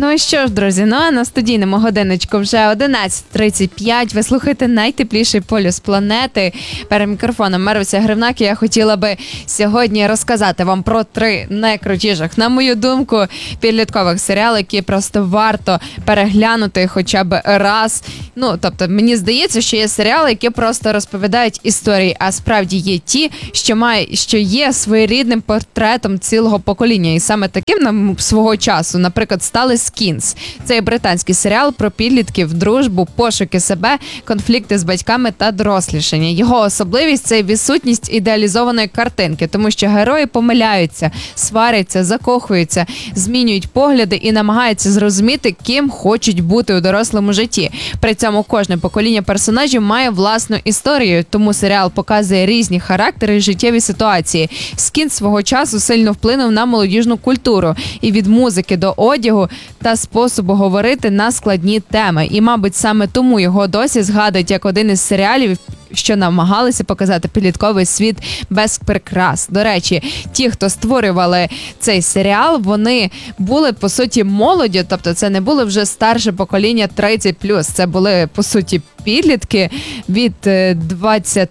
Ну що ж, друзі, а на студійному годиночку вже 11:35. Ви слухаєте найтепліший полюс планети. Перед мікрофоном Мервиця Гривнак. Я хотіла би сьогодні розказати вам про 3 найкрутіших, на мою думку, підліткових серіали, які просто варто переглянути хоча б раз. Тобто, мені здається, що є серіали, які просто розповідають історії, а справді є ті, що є своєрідним портретом цілого покоління. І саме таким свого часу, наприклад, стали Skins. Це британський серіал про підлітків, дружбу, пошуки себе, конфлікти з батьками та дорослішання. Його особливість – це відсутність ідеалізованої картинки, тому що герої помиляються, сваряться, закохуються, змінюють погляди і намагаються зрозуміти, ким хочуть бути у дорослому житті. При цьому кожне покоління персонажів має власну історію, тому серіал показує різні характери і життєві ситуації. Skins свого часу сильно вплинув на молодіжну культуру і від музики до одягу та способу говорити на складні теми. І, мабуть, саме тому його досі згадують як один із серіалів, що намагалися показати підлітковий світ без прикрас. До речі, ті, хто створювали цей серіал, вони були, по суті, молоді, тобто це не було вже старше покоління 30+. Це були, по суті, підлітки від 20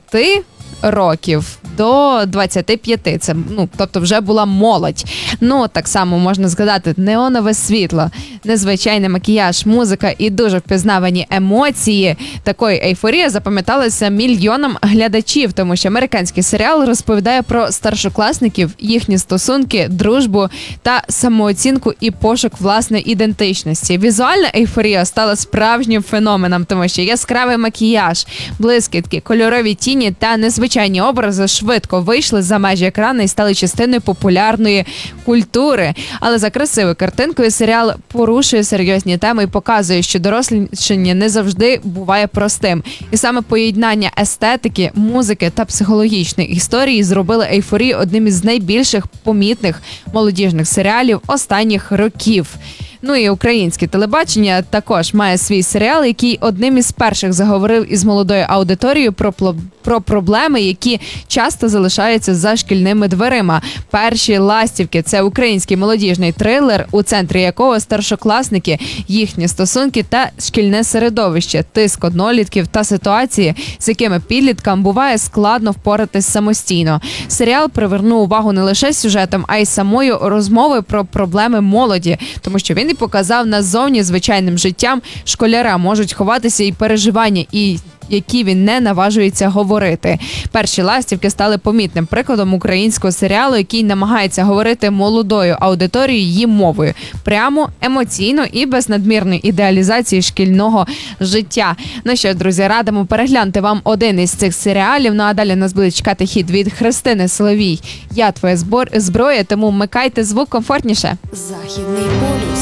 років до 25. Це, тобто вже була молодь. Так само можна згадати неонове світло, незвичайний макіяж, музика і дуже впізнавані емоції. Такої ейфорії запам'яталася мільйонам глядачів, тому що американський серіал розповідає про старшокласників, їхні стосунки, дружбу та самооцінку і пошук власної ідентичності. Візуальна ейфорія стала справжнім феноменом, тому що яскравий макіяж, блискітки, кольорові тіні та незвичайні образи швидко вийшли за межі екрану і стали частиною популярної культури. Але за красивою картинкою серіал порушує серйозні теми і показує, що дорослішання не завжди буває простим. І саме поєднання естетики, музики та психологічної історії зробили ейфорію одним із найбільших помітних молодіжних серіалів останніх років. І українське телебачення також має свій серіал, який одним із перших заговорив із молодою аудиторією про проблеми, які часто залишаються за шкільними дверима. «Перші ластівки» – це український молодіжний трилер, у центрі якого старшокласники, їхні стосунки та шкільне середовище, тиск однолітків та ситуації, з якими підліткам буває складно впоратись самостійно. Серіал привернув увагу не лише сюжетом, а й самою розмовою про проблеми молоді, тому що він і показав назовні звичайним життям школяра можуть ховатися і переживання, і які він не наважується говорити. «Перші ластівки» стали помітним прикладом українського серіалу, який намагається говорити молодою аудиторією її мовою. Прямо, емоційно і без надмірної ідеалізації шкільного життя. Що, друзі, радимо переглянути вам один із цих серіалів. А далі нас буде чекати хіт від Христини Соловій. «Я твоя зброя», тому вмикайте звук комфортніше. Західний полюс.